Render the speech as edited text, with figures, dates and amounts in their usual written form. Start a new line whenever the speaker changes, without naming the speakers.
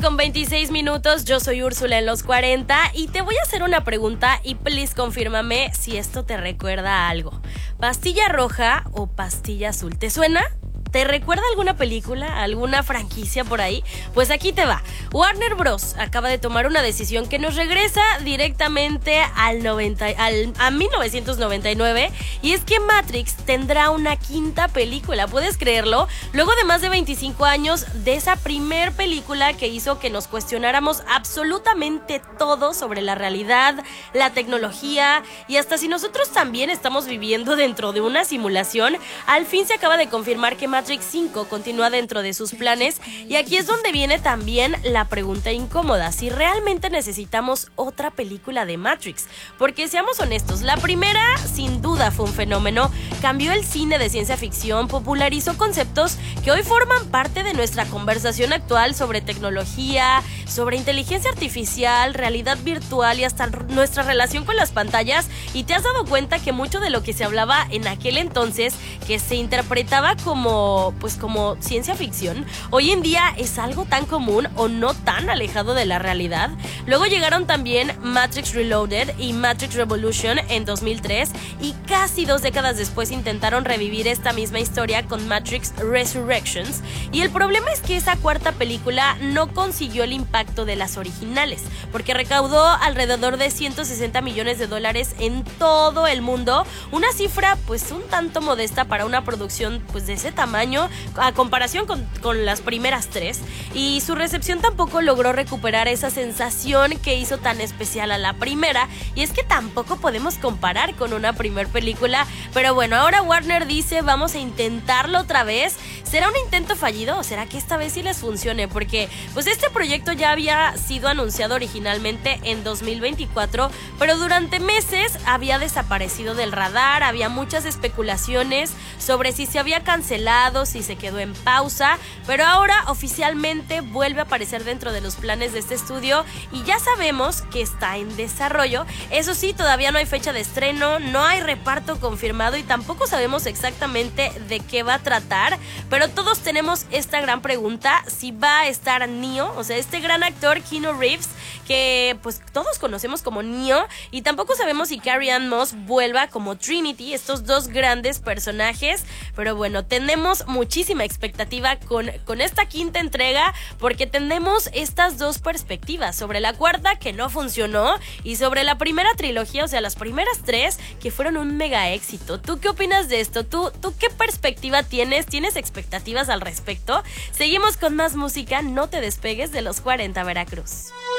9:26. Yo soy Úrsula en los 40 y te voy a hacer una pregunta y please confírmame si esto te recuerda a algo. ¿Pastilla roja o pastilla azul? ¿Te suena? ¿Te recuerda alguna película, alguna franquicia por ahí? Pues aquí te va. Warner Bros. Acaba de tomar una decisión que nos regresa directamente a 1999, y es que Matrix tendrá una quinta película. ¿Puedes creerlo? Luego de más de 25 años de esa primer película que hizo que nos cuestionáramos absolutamente todo sobre la realidad, la tecnología y hasta si nosotros también estamos viviendo dentro de una simulación, al fin se acaba de confirmar que Matrix 5 continúa dentro de sus planes, y aquí es donde viene también la pregunta incómoda: si realmente necesitamos otra película de Matrix. Porque seamos honestos, la primera sin duda fue un fenómeno, cambió el cine de ciencia ficción, popularizó conceptos que hoy forman parte de nuestra conversación actual sobre tecnología, sobre inteligencia artificial, realidad virtual y hasta nuestra relación con las pantallas. Y te has dado cuenta que mucho de lo que se hablaba en aquel entonces, que se interpretaba como ciencia ficción, hoy en día es algo tan común o no tan alejado de la realidad. Luego llegaron también Matrix Reloaded y Matrix Revolution en 2003, y casi 2 décadas después intentaron revivir esta misma historia con Matrix Resurrections, y el problema es que esa cuarta película no consiguió el impacto de las originales, porque recaudó alrededor de $160 millones en todo el mundo, una cifra pues un tanto modesta para una producción pues de ese tamaño a comparación con las primeras 3, y su recepción tampoco logró recuperar esa sensación que hizo tan especial a la primera. Y es que tampoco podemos comparar con una primer película, pero bueno, ahora Warner dice: vamos a intentarlo otra vez. ¿Será un intento fallido o será que esta vez sí les funcione? Porque pues este proyecto ya había sido anunciado originalmente en 2024, pero durante meses había desaparecido del radar. Había muchas especulaciones sobre si se había cancelado, si se quedó en pausa, pero ahora oficialmente vuelve a aparecer dentro de los planes de este estudio y ya sabemos que está en desarrollo. Eso sí, todavía no hay fecha de estreno, no hay reparto confirmado y tampoco sabemos exactamente de qué va a tratar, pero todos tenemos esta gran pregunta: si va a estar Neo, o sea, este gran actor Keanu Reeves, que pues todos conocemos como Neo, y tampoco sabemos si Carrie-Anne Moss vuelva como Trinity, estos dos grandes personajes. Pero bueno, tenemos muchísima expectativa con esta quinta entrega, porque tenemos estas dos perspectivas: sobre la cuarta, que no funcionó, y sobre la primera trilogía, o sea, las primeras 3, que fueron un mega éxito. ¿Tú qué opinas de esto? ¿Tú qué perspectiva tienes? ¿Tienes expectativas al respecto? Seguimos con más música, no te despegues de los 40 Veracruz.